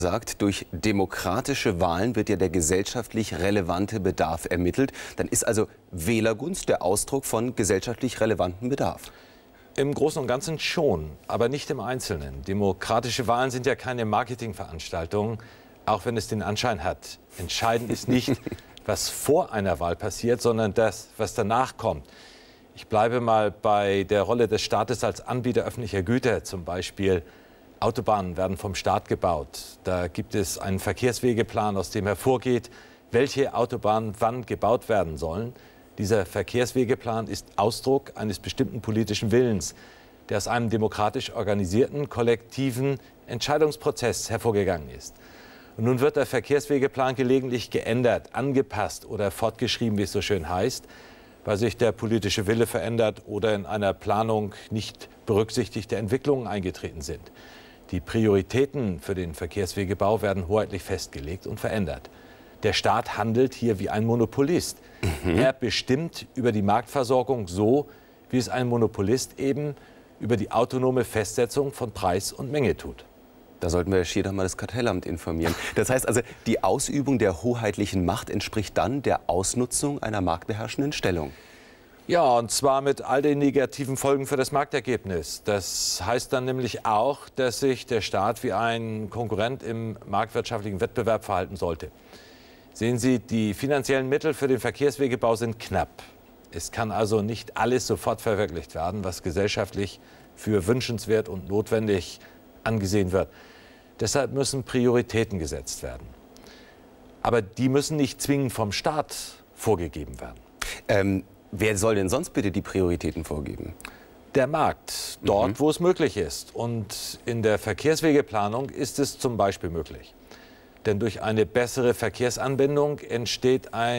sagt, durch demokratische Wahlen wird ja der gesellschaftlich relevante Bedarf ermittelt. Dann ist also Wählergunst der Ausdruck von gesellschaftlich relevantem Bedarf. Im Großen und Ganzen schon, aber nicht im Einzelnen. Demokratische Wahlen sind ja keine Marketingveranstaltungen, auch wenn es den Anschein hat. Entscheidend ist nicht, was vor einer Wahl passiert, sondern das, was danach kommt. Ich bleibe mal bei der Rolle des Staates als Anbieter öffentlicher Güter, zum Beispiel Autobahnen werden vom Staat gebaut. Da gibt es einen Verkehrswegeplan, aus dem hervorgeht, welche Autobahnen wann gebaut werden sollen. Dieser Verkehrswegeplan ist Ausdruck eines bestimmten politischen Willens, der aus einem demokratisch organisierten, kollektiven Entscheidungsprozess hervorgegangen ist. Und nun wird der Verkehrswegeplan gelegentlich geändert, angepasst oder fortgeschrieben, wie es so schön heißt, weil sich der politische Wille verändert oder in einer Planung nicht berücksichtigte Entwicklungen eingetreten sind. Die Prioritäten für den Verkehrswegebau werden hoheitlich festgelegt und verändert. Der Staat handelt hier wie ein Monopolist. Er bestimmt über die Marktversorgung so, wie es ein Monopolist eben über die autonome Festsetzung von Preis und Menge tut. Da sollten wir schier doch mal das Kartellamt informieren. Das heißt also, die Ausübung der hoheitlichen Macht entspricht dann der Ausnutzung einer marktbeherrschenden Stellung. Ja, und zwar mit all den negativen Folgen für das Marktergebnis. Das heißt dann nämlich auch, dass sich der Staat wie ein Konkurrent im marktwirtschaftlichen Wettbewerb verhalten sollte. Sehen Sie, die finanziellen Mittel für den Verkehrswegebau sind knapp. Es kann also nicht alles sofort verwirklicht werden, was gesellschaftlich für wünschenswert und notwendig angesehen wird. Deshalb müssen Prioritäten gesetzt werden. Aber die müssen nicht zwingend vom Staat vorgegeben werden. Wer soll denn sonst bitte die Prioritäten vorgeben? Der Markt, dort wo es möglich ist. Und in der Verkehrswegeplanung ist es zum Beispiel möglich. Denn durch eine bessere Verkehrsanbindung entsteht ein